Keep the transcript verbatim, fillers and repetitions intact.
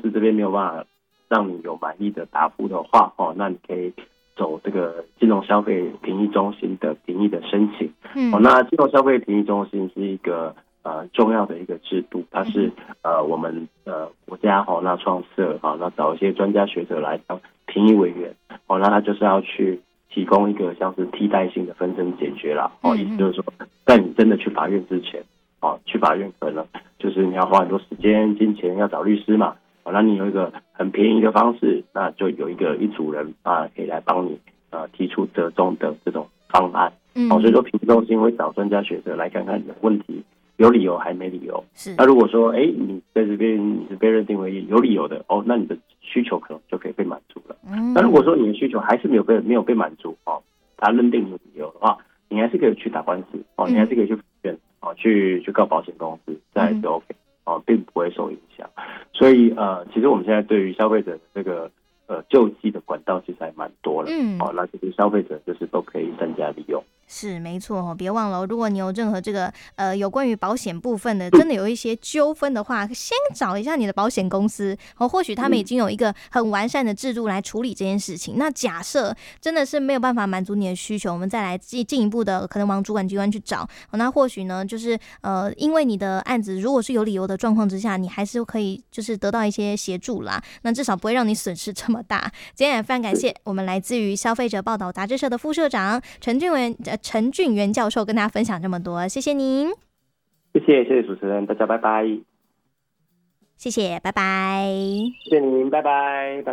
司这边没有办法让你有满意的答复的话，哦，那你可以走这个金融消费评议中心的评议的申请。 嗯， 哦，那金融消费评议中心是一个呃重要的一个制度，它是呃我们呃国家哦那创设啊，那找一些专家学者来当评议委员。哦，那他就是要去提供一个像是替代性的纷争解决啦。哦，意思就是说，在你真的去法院之前，哦，去法院可能就是你要花很多时间、金钱，要找律师嘛。哦，那你有一个很便宜的方式，那就有一个一组人啊，可以来帮你呃提出折中的这种方案。哦，所以说评议中心会找专家学者来看看你的问题有理由还没理由。 是。 那如果说，哎，你在这边你是被认定为有理由的，哦，那你的需求可能就可以被满足了。嗯。那如果说你的需求还是没有被没有被满足，哦，他认定有理由的话，你还是可以去打官司，哦，你还是可以去法院，哦，去去告保险公司，这还是 OK，哦，并不会受影响。所以呃，其实我们现在对于消费者的这个呃救济的管道其实还蛮多了。嗯。哦，那这些消费者就是都可以善加利用。 是没错哦，别忘了，如果你有任何这个呃有关于保险部分的，真的有一些纠纷的话，先找一下你的保险公司哦，或许他们已经有一个很完善的制度来处理这件事情。那假设真的是没有办法满足你的需求，我们再来进进一步的可能往主管机关去找。哦，那或许呢，就是呃，因为你的案子如果是有理由的状况之下，你还是可以就是得到一些协助啦。那至少不会让你损失这么大。今天也非常感谢我们来自于消费者报道杂志社的副社长陈俊文呃。陈俊元教授跟大家分享这么多，谢谢您。 谢谢，谢谢主持人，大家拜拜。 谢谢，拜拜。 谢谢您，拜拜。